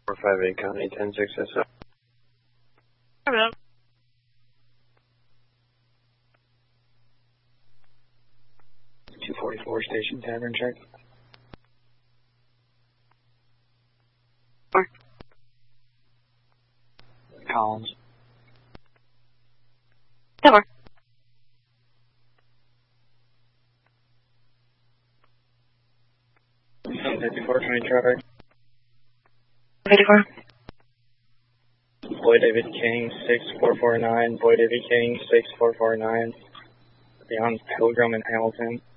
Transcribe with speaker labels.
Speaker 1: 458 County 106 SS.
Speaker 2: Hello.
Speaker 1: 244 Station Tavern check.
Speaker 2: Where?
Speaker 1: Collins.
Speaker 2: Never.
Speaker 1: 54 County traffic.
Speaker 2: 54.
Speaker 1: Boy David King 6449. Boy David King 6449. Beyond Pilgrim and Hamilton.